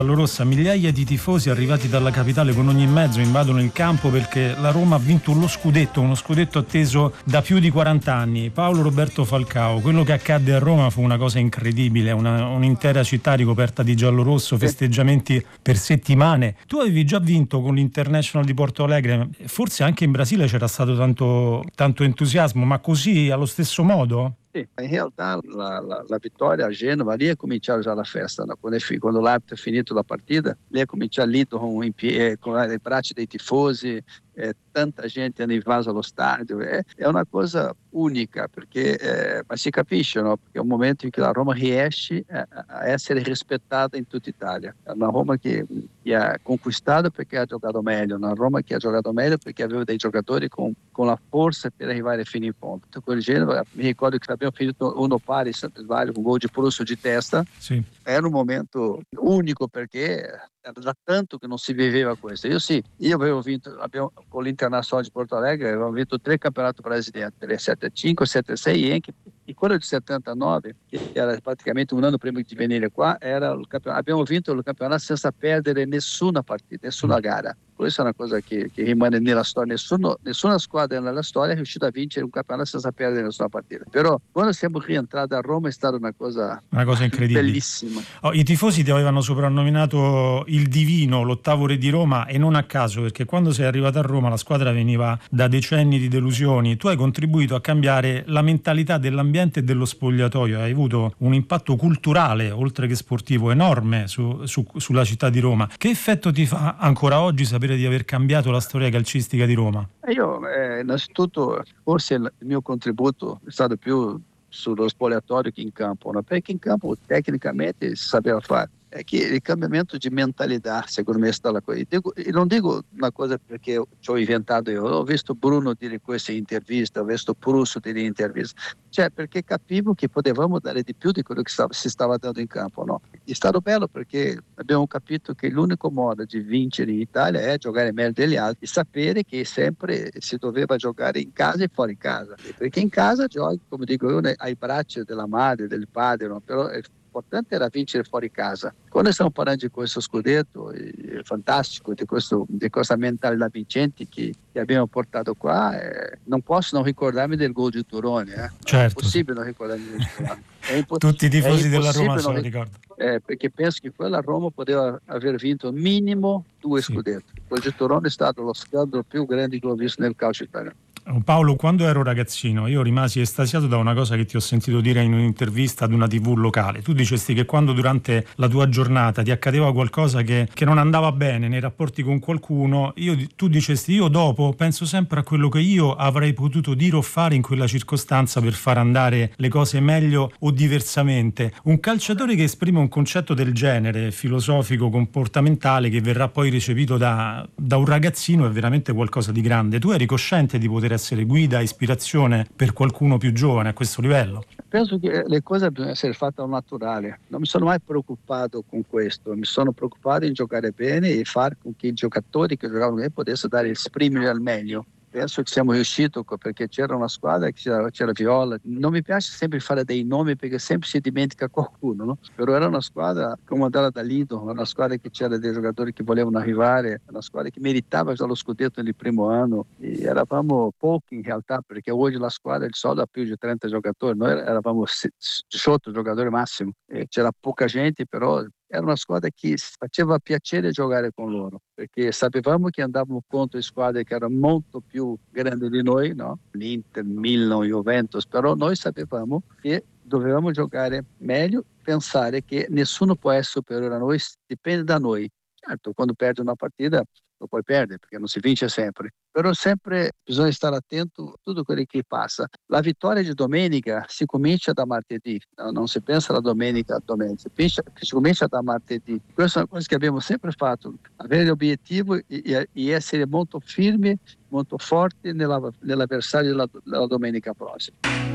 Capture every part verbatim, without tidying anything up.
Giallorossa, migliaia di tifosi arrivati dalla capitale con ogni mezzo invadono il campo perché la Roma ha vinto lo scudetto, uno scudetto atteso da più di quaranta anni. Paolo Roberto Falcao, quello che accadde a Roma fu una cosa incredibile, una, un'intera città ricoperta di giallorosso, festeggiamenti per settimane. Tu avevi già vinto con l'International di Porto Alegre, forse anche in Brasile c'era stato tanto, tanto entusiasmo, ma così allo stesso modo? Sì, in realtà la, la, la vittoria a Genova, lì è cominciata già la festa, no? Quando, è, quando l'arbitro ha finito la partita, lì è cominciato lì con, con le braccia dei tifosi, eh, tanta gente hanno invaso allo stadio, eh, è una cosa unica, perché, eh, ma si capisce, no? Perché è un momento in cui la Roma riesce a, a essere rispettata in tutta Italia, è una Roma che, che ha conquistato perché ha giocato meglio, una Roma che ha giocato meglio perché aveva dei giocatori con, con la forza per arrivare fino in fondo. Quel Genova, mi ricordo che abbiamo finito uno pari, se non sbaglio, con gol di Prusso di testa. Sì. Era un momento unico perché era da tanto che non si viveva questo. Io sì, io avevo vinto, abbiamo, con l'Internazionale di Porto Alegre avevamo vinto tre campionati presidenti, il sette cinque, sette sei e anche e quello del settantanove, che era praticamente un anno prima di venire qua, era il campionato, abbiamo vinto il campionato senza perdere nessuna partita, nessuna gara. Questa è una cosa che, che rimane nella storia. Nessuno, nessuna squadra nella storia è riuscita a vincere un campionato senza perdere nessuna partita. Però quando siamo rientrati a Roma è stata una cosa, una cosa incredibile, bellissima. Oh, i tifosi ti avevano soprannominato il divino, l'ottavo re di Roma, e non a caso, perché quando sei arrivato a Roma la squadra veniva da decenni di delusioni. Tu hai contribuito a cambiare la mentalità dell'ambiente e dello spogliatoio, hai avuto un impatto culturale oltre che sportivo enorme su, su, sulla città di Roma. Che effetto ti fa ancora oggi sapere di aver cambiato la storia calcistica di Roma? Io eh, innanzitutto forse il mio contributo è stato più sullo spogliatoio che in campo, no? Perché in campo tecnicamente si sapeva fare. È che il cambiamento di mentalità, secondo me, è stata la cosa. Dico, non dico una cosa perché ci ho inventato io, ho visto Bruno dire queste interviste, ho visto Prusso dire interviste, cioè perché capivo che potevamo dare di più di quello che stava, si stava dando in campo, no? È stato bello perché abbiamo capito che l'unico modo di vincere in Italia è giocare meglio degli altri, sapere che sempre si doveva giocare in casa e fuori casa, perché in casa giochi, come dico io, ai bracci della madre, del padre, no? Però è l'importante era vincere fuori casa. Quando stiamo parlando di questo scudetto, è fantastico, di, questo, di questa mentalità vincente che, che abbiamo portato qua, eh, non posso non ricordarmi del gol di Turone. Eh. Certo. È impossibile non ricordarmi del Turone. Impo- Tutti i tifosi della Roma se lo non... ricordano. Eh, perché penso che quella Roma poteva aver vinto minimo due sì. scudetti. Quel di Turone è stato lo scandalo più grande che ho visto nel calcio italiano. Paolo, quando ero ragazzino io rimasi estasiato da una cosa che ti ho sentito dire in un'intervista ad una tivù locale. Tu dicesti che quando durante la tua giornata ti accadeva qualcosa che, che non andava bene nei rapporti con qualcuno, io, tu dicesti io dopo penso sempre a quello che io avrei potuto dire o fare in quella circostanza per far andare le cose meglio o diversamente. Un calciatore che esprime un concetto del genere, filosofico, comportamentale, che verrà poi recepito da, da un ragazzino, è veramente qualcosa di grande. Tu eri cosciente di poter essere guida, ispirazione per qualcuno più giovane a questo livello? Penso che le cose devono essere fatte al naturale. Non mi sono mai preoccupato con questo, mi sono preoccupato in giocare bene e far con che i giocatori che giocavano bene potessero dare il esprimere al meglio. Penso che siamo riusciti perché c'era una squadra, che c'era, c'era Viola. Non mi piace sempre fare dei nomi perché sempre si dimentica qualcuno, no? Però era una squadra comandata da Lido, una squadra che c'era dei giocatori che volevano arrivare, una squadra che meritava già lo scudetto nel primo anno. E eravamo pochi in realtà perché oggi la squadra il solo ha più di trenta giocatori, noi eravamo diciotto giocatori massimo. E c'era poca gente, però era una squadra che faceva piacere giocare con loro, perché sapevamo che andavamo contro squadre che erano molto più grandi di noi, no? L'Inter, Milan, Juventus, però noi sapevamo che dovevamo giocare meglio, pensare che nessuno può essere superiore a noi, dipende da noi. Certo, quando perdi una partita lo puoi perdere perché non si vince sempre, però sempre bisogna stare attento a tutto quello che passa. La vittoria di domenica si comincia da martedì, no? Non si pensa alla domenica a domenica, si, pensa, si comincia da martedì. Questa è una cosa che abbiamo sempre fatto, avere l'obiettivo e, e essere molto firmi, molto forti nella, nell'avversario della, della domenica prossima.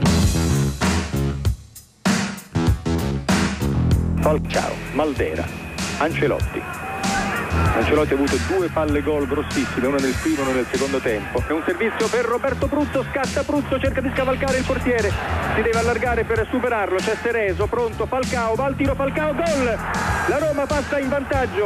Falcao, Maldera, Ancelotti. Ancelotti ha avuto due palle gol grossissime, una nel primo e una nel secondo tempo. È un servizio per Roberto Pruzzo, scatta Pruzzo, cerca di scavalcare il portiere, si deve allargare per superarlo, c'è Cerezo, pronto, Falcao, va al tiro, Falcao, gol! La Roma passa in vantaggio.